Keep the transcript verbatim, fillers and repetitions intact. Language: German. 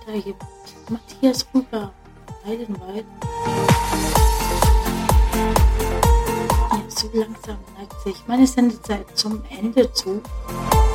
Da gibt Matthias rüber. Weidenwald. Ja, so langsam neigt sich meine Sendezeit zum Ende zu.